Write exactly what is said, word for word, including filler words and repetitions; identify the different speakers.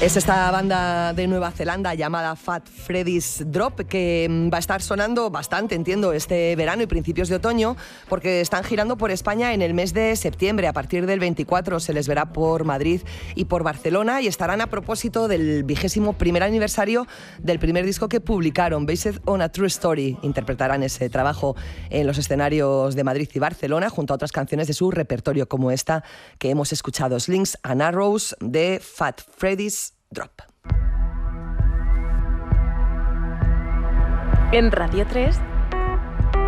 Speaker 1: Es esta banda de Nueva Zelanda llamada Fat Freddy's Drop que va a estar sonando bastante, entiendo, este verano y principios de otoño, porque están girando por España en el mes de septiembre. A partir del veinticuatro se les verá por Madrid y por Barcelona y estarán a propósito del vigésimo primer aniversario del primer disco que publicaron, Based on a True Story. Interpretarán ese trabajo en los escenarios de Madrid y Barcelona junto a otras canciones de su repertorio como esta que hemos escuchado, Slings and Arrows de Fat Freddy's Drop.
Speaker 2: En Radio tres,